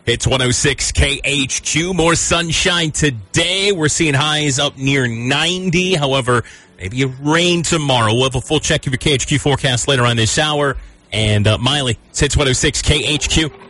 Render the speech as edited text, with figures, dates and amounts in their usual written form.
It's 106 KHQ. More sunshine today. We're seeing highs up near 90. However, maybe rain tomorrow. We'll have a full check of your KHQ forecast later on this hour. And Miley, it's 106 KHQ.